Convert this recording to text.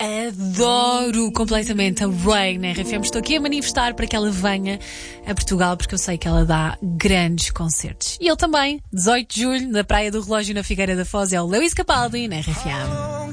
Adoro completamente a Rain na RFM. Estou aqui a manifestar para que ela venha a Portugal, porque eu sei que ela dá grandes concertos. E ele também, 18 de julho, na Praia do Relógio, na Figueira da Foz, é o Lewis Capaldi na RFM.